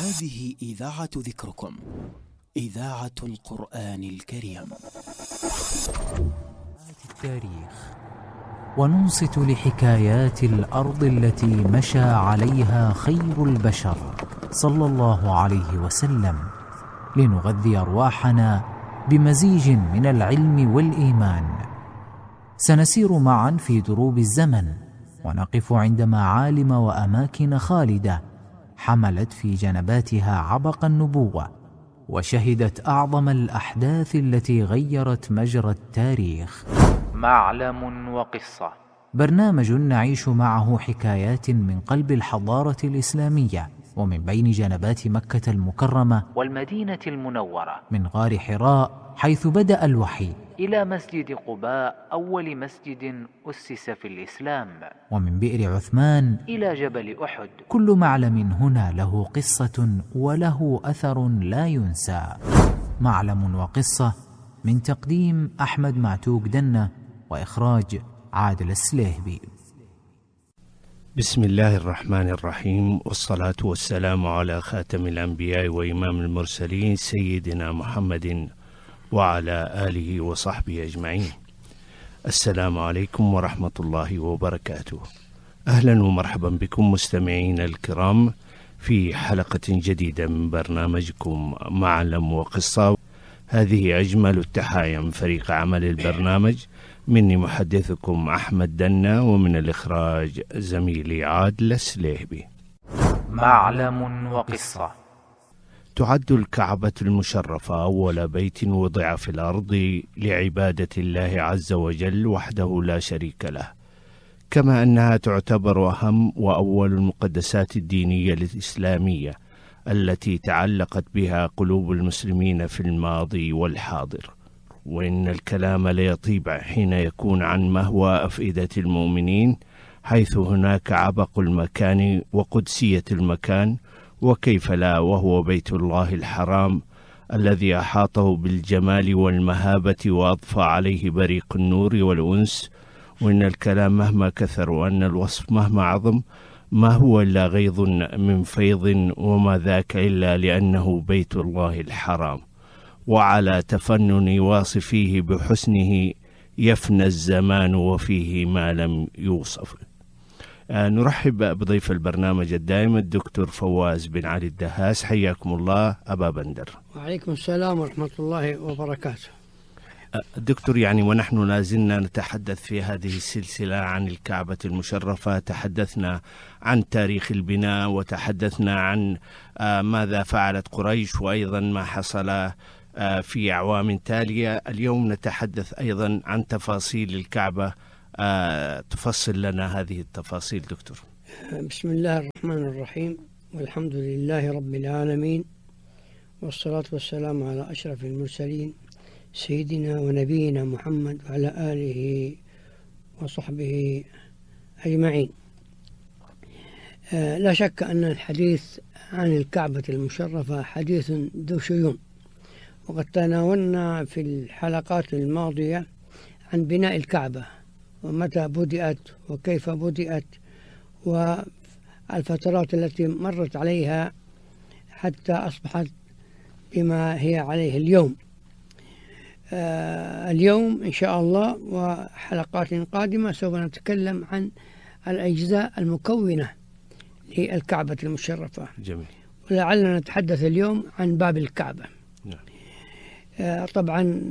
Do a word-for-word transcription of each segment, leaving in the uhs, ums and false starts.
هذه إذاعة ذكركم، إذاعة القرآن الكريم. التاريخ، وننصت لحكايات الأرض التي مشى عليها خير البشر صلى الله عليه وسلم، لنغذي أرواحنا بمزيج من العلم والإيمان. سنسير معا في دروب الزمن، ونقف عند معالم وأماكن خالدة حملت في جنباتها عبق النبوة، وشهدت أعظم الأحداث التي غيرت مجرى التاريخ. معلم وقصة، برنامج نعيش معه حكايات من قلب الحضارة الإسلامية، ومن بين جنبات مكة المكرمة والمدينة المنورة، من غار حراء حيث بدأ الوحي، إلى مسجد قباء أول مسجد أسس في الإسلام، ومن بئر عثمان إلى جبل أحد. كل معلم هنا له قصة وله أثر لا ينسى. معلم وقصة، من تقديم أحمد معتوق دنة، وإخراج عادل السليهبي. بسم الله الرحمن الرحيم، والصلاة والسلام على خاتم الأنبياء وإمام المرسلين سيدنا محمد وعلى آله وصحبه أجمعين. السلام عليكم ورحمة الله وبركاته. أهلا ومرحبا بكم مستمعين الكرام في حلقة جديدة من برنامجكم معلم وقصة. هذه أجمل التحايا من فريق عمل البرنامج، مني محدثكم أحمد دنة، ومن الإخراج زميلي عادل السليهبي. معلم وقصة. تعد الكعبة المشرفة أول بيت وضع في الأرض لعبادة الله عز وجل وحده لا شريك له، كما أنها تعتبر أهم وأول المقدسات الدينية الإسلامية التي تعلقت بها قلوب المسلمين في الماضي والحاضر. وإن الكلام ليطيب حين يكون عن مهوى أفئدة المؤمنين، حيث هناك عبق المكان وقدسية المكان، وكيف لا وهو بيت الله الحرام الذي أحاطه بالجمال والمهابة وأضفى عليه بريق النور والأنس. وإن الكلام مهما كثر وأن الوصف مهما عظم، ما هو إلا غيظ من فيض، وما ذاك إلا لأنه بيت الله الحرام، وعلى تفنن واصفيه بحسنه يفنى الزمان وفيه ما لم يوصف. آه نرحب بضيف البرنامج الدائم الدكتور فواز بن علي الدهاس. حياكم الله أبا بندر. وعليكم السلام ورحمة الله وبركاته. آه دكتور، يعني ونحن لازلنا نتحدث في هذه السلسلة عن الكعبة المشرفة، تحدثنا عن تاريخ البناء، وتحدثنا عن آه ماذا فعلت قريش، وأيضا ما حصل في أعوام تالية. اليوم نتحدث أيضا عن تفاصيل الكعبة. أه تفصل لنا هذه التفاصيل دكتور. بسم الله الرحمن الرحيم، والحمد لله رب العالمين، والصلاة والسلام على أشرف المرسلين سيدنا ونبينا محمد وعلى آله وصحبه أجمعين. أه لا شك أن الحديث عن الكعبة المشرفة حديث ذو شيون، وقد تناولنا في الحلقات الماضية عن بناء الكعبة، ومتى بدأت وكيف بدأت، والفترات التي مرت عليها حتى أصبحت بما هي عليه اليوم. آه اليوم إن شاء الله وحلقات قادمة سوف نتكلم عن الأجزاء المكونة للكعبة المشرفة. جميل. ولعلنا نتحدث اليوم عن باب الكعبة. نعم. آه طبعا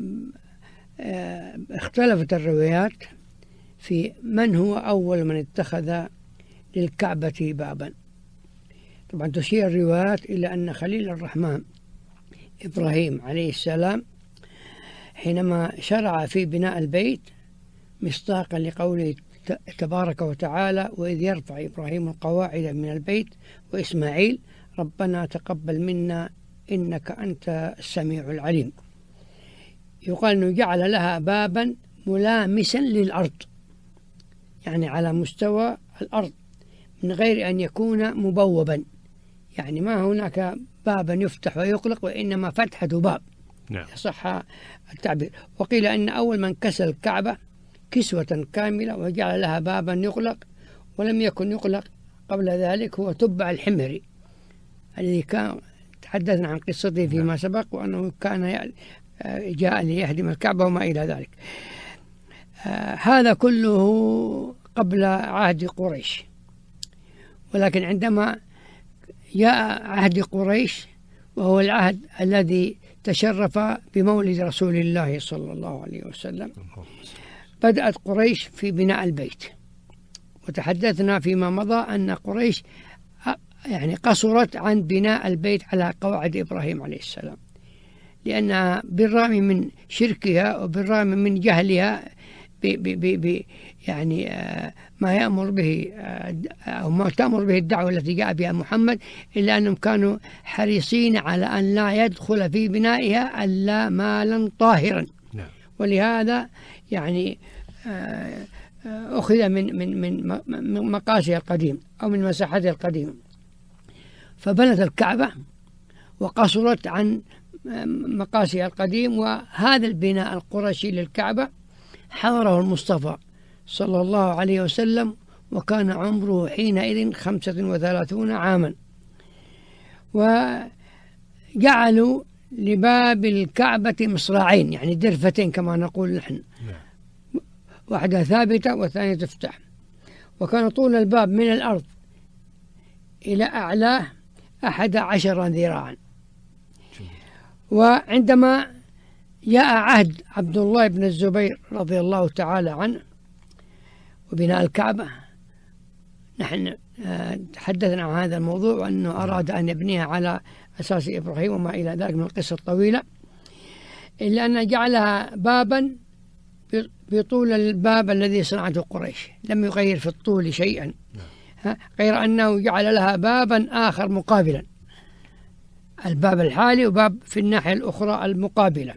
آه اختلفت الروايات في من هو أول من اتخذ للكعبة بابا. طبعا تشير الروايات إلى أن خليل الرحمن إبراهيم عليه السلام حينما شرع في بناء البيت مصداقا لقوله تبارك وتعالى: وإذ يرفع إبراهيم القواعد من البيت وإسماعيل ربنا تقبل منا إنك أنت السميع العليم. يقال أنه جعل لها بابا ملامسا للأرض، يعني على مستوى الأرض، من غير أن يكون مبوبا، يعني ما هناك بابا يفتح ويغلق، وإنما فتحة باب. نعم. صح التعبير. وقيل أن أول من كسى الكعبة كسوة كاملة وجعل لها بابا يغلق ولم يكن يغلق قبل ذلك هو تبع الحمري الذي كان تحدثنا عن قصته فيما سبق، وأنه كان جاء ليهدم الكعبة وما إلى ذلك. هذا كله قبل عهد قريش، ولكن عندما جاء عهد قريش وهو العهد الذي تشرف بمولد رسول الله صلى الله عليه وسلم، بدأت قريش في بناء البيت. وتحدثنا فيما مضى أن قريش يعني قصرت عن بناء البيت على قواعد إبراهيم عليه السلام، لأنها بالرغم من شركها وبالرغم من جهلها ب ب ب ب يعني ما يأمر به أو ما تأمر به الدعوة التي جاء بها محمد، إلا أنهم كانوا حريصين على أن لا يدخل في بنائها إلا مالا طاهرا. ولهذا يعني أخذ من من من مقاسها القديم أو من مساحتها القديمة، فبنت الكعبة وقصرت عن مقاسها القديم. وهذا البناء القرشي للكعبة حضره المصطفى صلى الله عليه وسلم وكان عمره حينئذ خمسة وثلاثون عاما، وجعلوا لباب الكعبة مصراعين، يعني درفتين كما نقول نحن، واحدة ثابتة والثانية تفتح. وكان طول الباب من الأرض إلى أعلاه أحد عشر ذراعا. وعندما جاء عهد عبد الله بن الزبير رضي الله تعالى عنه وبناء الكعبة، نحن تحدثنا عن هذا الموضوع وأنه أراد أن يبنيها على أساس إبراهيم وما إلى ذلك من القصة الطويلة، إلا أن جعلها بابا بطول الباب الذي صنعته قريش، لم يغير في الطول شيئا، غير أنه جعل لها بابا آخر مقابلا، الباب الحالي وباب في الناحية الأخرى المقابلة.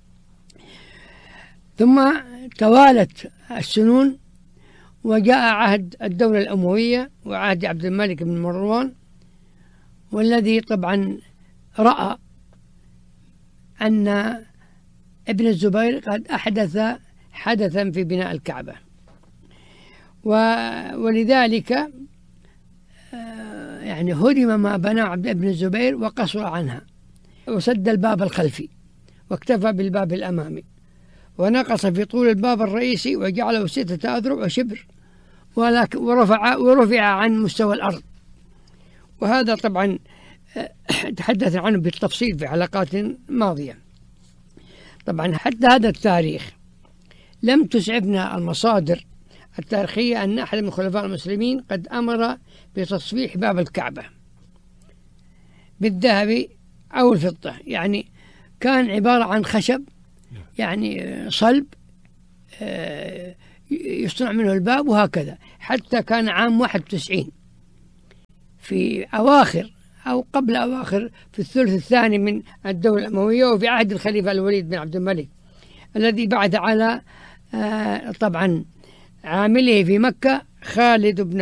ثم توالت السنون وجاء عهد الدولة الأموية وعهد عبد الملك بن مروان، والذي طبعا رأى أن ابن الزبير قد أحدث حدثا في بناء الكعبة، ولذلك يعني هدم ما بنى عبد ابن الزبير وقصر عنها وسد الباب الخلفي واكتفى بالباب الأمامي، ونقص في طول الباب الرئيسي وجعله ستة أذرع وشبر ورفع, ورفع عن مستوى الأرض. وهذا طبعا تحدث عنه بالتفصيل في حلقات ماضية. طبعا حتى هذا التاريخ لم تسعفنا المصادر التاريخية أن أحد من خلفاء المسلمين قد أمر بتصفيح باب الكعبة بالذهب أو الفضة، يعني كان عبارة عن خشب، يعني صلب يصنع منه الباب وهكذا، حتى كان عام واحد وتسعين في أواخر أو قبل أواخر في الثلث الثاني من الدولة الأموية، وفي عهد الخليفة الوليد بن عبد الملك الذي بعث على طبعا عامله في مكة خالد بن